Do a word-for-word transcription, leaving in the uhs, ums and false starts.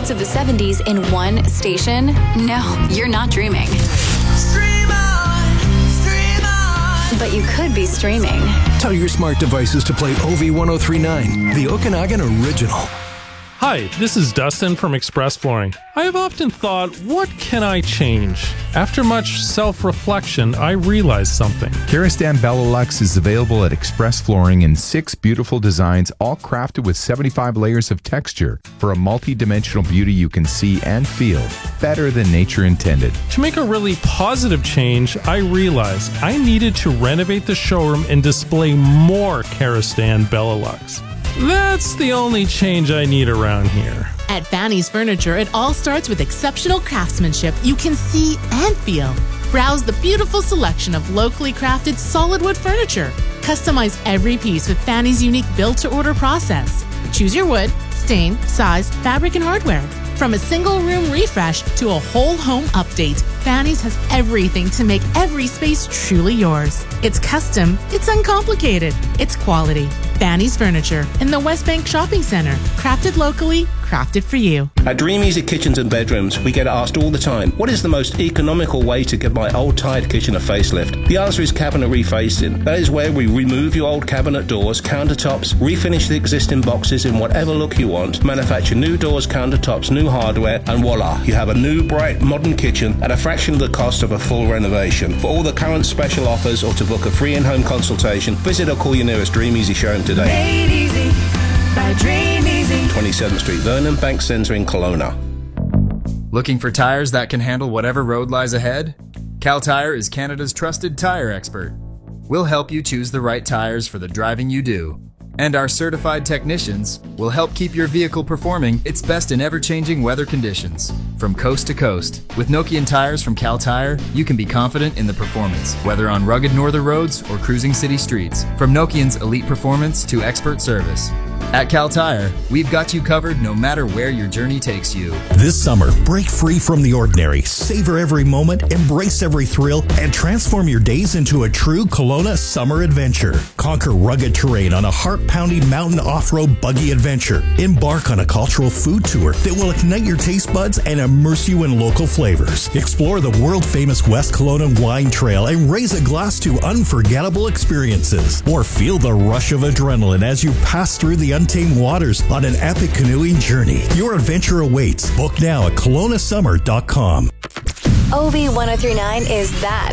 hits of the seventies in one station? No, you're not dreaming. Stream on, stream on. But you could be streaming. Tell your smart devices to play O V ten thirty-nine, the Okanagan original. Hi, this is Dustin from Express Flooring. I have often thought, what can I change? After much self-reflection, I realized something. Kerastan Bellalux is available at Express Flooring in six beautiful designs, all crafted with seventy-five layers of texture for a multi-dimensional beauty you can see and feel better than nature intended. To make a really positive change, I realized I needed to renovate the showroom and display more Kerastan Bellalux. That's the only change I need around here. At Fanny's Furniture, it all starts with exceptional craftsmanship you can see and feel. Browse the beautiful selection of locally crafted solid wood furniture. Customize every piece with Fanny's unique build-to-order process. Choose your wood, stain, size, fabric, and hardware. From a single room refresh to a whole home update, Fanny's has everything to make every space truly yours. It's custom, it's uncomplicated, it's quality. Fanny's Furniture in the West Bank Shopping Center. Crafted locally, crafted for you. At Dream Easy Kitchens and Bedrooms, we get asked all the time, what is the most economical way to give my old tired kitchen a facelift? The answer is cabinet refacing. That is where we remove your old cabinet doors, countertops, refinish the existing boxes in whatever look you want, manufacture new doors, countertops, new hardware, and voila, you have a new, bright, modern kitchen at a fraction of the cost of a full renovation. For all the current special offers or to book a free in-home consultation, visit or call your nearest Dream Easy showroom today. Made easy by Dream Easy. twenty-seventh Street, Vernon Bank Centre in Kelowna. Looking for tires that can handle whatever road lies ahead? Cal Tire is Canada's trusted tire expert. We'll help you choose the right tires for the driving you do. And our certified technicians will help keep your vehicle performing its best in ever-changing weather conditions. From coast to coast, with Nokian tires from Cal Tire, you can be confident in the performance, whether on rugged northern roads or cruising city streets. From Nokian's elite performance to expert service. At Cal Tire, we've got you covered no matter where your journey takes you. This summer, break free from the ordinary, savor every moment, embrace every thrill, and transform your days into a true Kelowna summer adventure. Conquer rugged terrain on a heart-pounding mountain off-road buggy adventure. Embark on a cultural food tour that will ignite your taste buds and immerse you in local flavors. Explore the world-famous West Kelowna Wine Trail and raise a glass to unforgettable experiences. Or feel the rush of adrenaline as you pass through the untamed waters on an epic canoeing journey. Your adventure awaits. Book now at kelowna summer dot com. O V ten thirty-nine is that